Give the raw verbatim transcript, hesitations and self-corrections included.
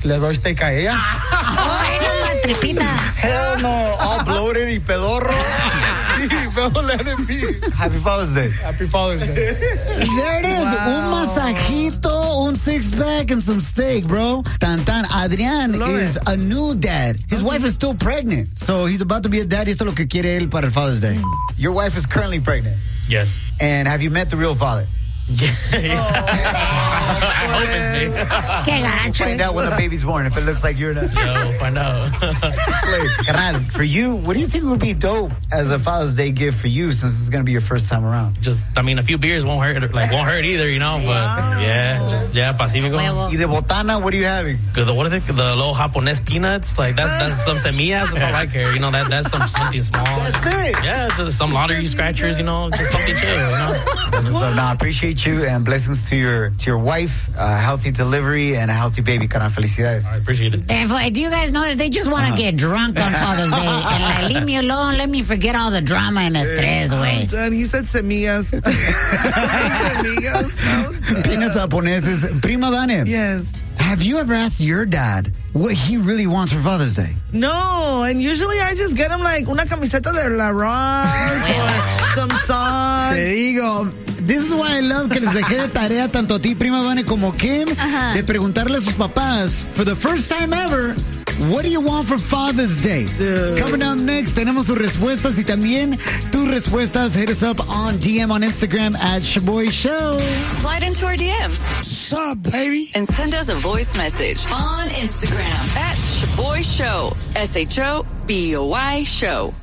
le doy steak a ella. Ay, no, la tripita. Hell no, all bloated y pedorro. Don't let it be. Happy Father's Day. Happy Father's Day. There it is. Wow. Un masajito, un six-pack, and some steak, bro. Tan tan. Adrián Love is it. a new dad. His mm-hmm. wife is still pregnant. So he's about to be a dad. Esto es lo que quiere él para el Father's Day. Mm. Your wife is currently pregnant. Yes. And have you met the real father? Yeah. yeah. Oh, I hope it's me. We'll find out when the baby's born if it looks like you're not. Yeah, we'll find out. Carnal, for you, what do you think would be dope as a Father's Day gift for you since it's going to be your first time around? Just, I mean, a few beers won't hurt, like, won't hurt either, you know, but yeah, just, yeah, Pacifico. Y de botana, what are you having? The, what are they, the little Japonés peanuts? Like, that's, that's some semillas, that's all I care, you know, that that's some, something small. That's it. Yeah, just some lottery scratchers, you know, just something chill, you know. So, no, I appreciate you and blessings to your to your wife, a healthy delivery and a healthy baby. Carnal, felicidades. I appreciate it. And do you guys notice they just want to uh-huh. get drunk on Father's Day and like, leave me alone, let me forget all the drama and the stress, way. Oh, he said semillas. semillas. No. Peanuts japoneses. Prima Vane. Yes. Have you ever asked your dad what he really wants for Father's Day? No, and usually I just get him like una camiseta de La Ross or some socks. Te digo, this is why I love que les dejé de tarea tanto a ti, Prima Vane, como Kim, uh-huh. de preguntarle a sus papás, for the first time ever, what do you want for Father's Day? Dude. Coming up next, tenemos sus respuestas y también tus respuestas. Hit us up on D M on Instagram at Shaboy Show. Slide into our D Ms. What's up, baby? And send us a voice message on Instagram at Shaboy Show. S H O B O Y Show.